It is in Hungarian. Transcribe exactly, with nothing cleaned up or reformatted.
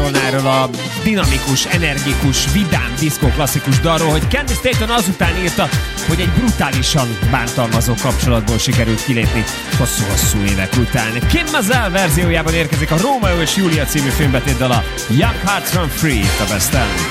volna erről a dinamikus, energikus, vidám, diszkó klasszikus dalról, hogy Candy Staton azután írta, hogy egy brutálisan bántalmazó kapcsolatból sikerült kilépni hosszú-hosszú évek után. Kim Mazzel verziójában érkezik a Rómeó és Júlia című filmbetét dala Young Hearts Run Free, itt a Best-en.